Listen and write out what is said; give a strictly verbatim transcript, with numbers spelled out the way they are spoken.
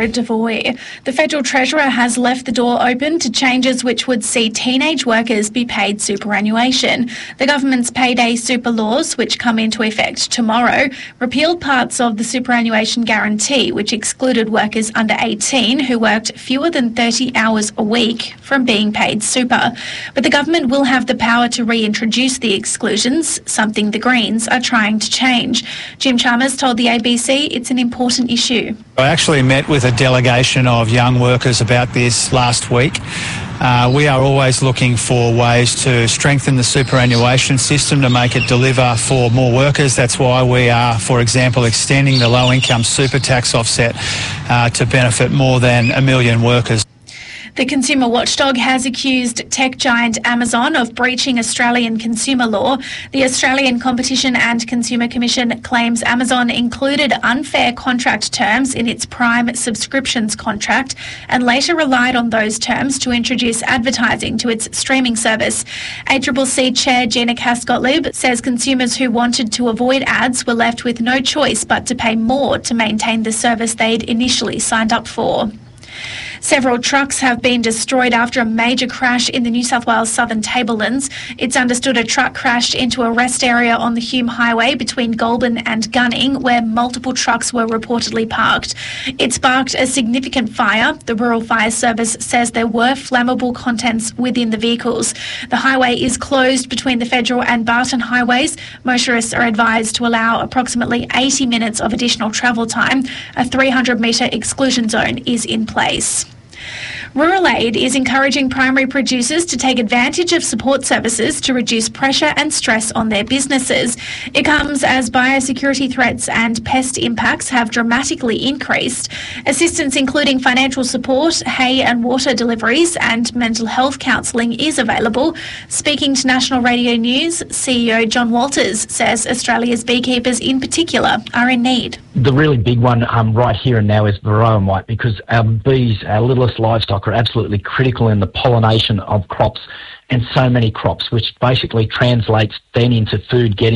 Devoy. The Federal Treasurer has left the door open to changes which would see teenage workers be paid superannuation. The government's payday super laws, which come into effect tomorrow, repealed parts of the superannuation guarantee, which excluded workers under eighteen who worked fewer than thirty hours a week from being paid super. But the government will have the power to reintroduce the exclusions, something the Greens are trying to change. Jim Chalmers told the A B C it's an important issue. I actually met with a delegation of young workers about this last week. Uh, we are always looking for ways to strengthen the superannuation system to make it deliver for more workers. That's why we are, for example, extending the low-income super tax offset uh, to benefit more than a million workers. The consumer watchdog has accused tech giant Amazon of breaching Australian consumer law. The Australian Competition and Consumer Commission claims Amazon included unfair contract terms in its Prime subscriptions contract and later relied on those terms to introduce advertising to its streaming service. A C C C Chair Gina Cass-Gottlieb says consumers who wanted to avoid ads were left with no choice but to pay more to maintain the service they'd initially signed up for. Several trucks have been destroyed after a major crash in the New South Wales Southern Tablelands. It's understood a truck crashed into a rest area on the Hume Highway between Goulburn and Gunning, where multiple trucks were reportedly parked. It sparked a significant fire. The Rural Fire Service says there were flammable contents within the vehicles. The highway is closed between the Federal and Barton highways. Motorists are advised to allow approximately eighty minutes of additional travel time. A three hundred metre exclusion zone is in place. Rural Aid is encouraging primary producers to take advantage of support services to reduce pressure and stress on their businesses. It comes as biosecurity threats and pest impacts have dramatically increased. Assistance including financial support, hay and water deliveries and mental health counselling is available. Speaking to National Radio News, C E O John Walters says Australia's beekeepers in particular are in need. The really big one um, right here and now is varroa mite, because our bees, our littlest livestock, are absolutely critical in the pollination of crops and so many crops, which basically translates then into food getting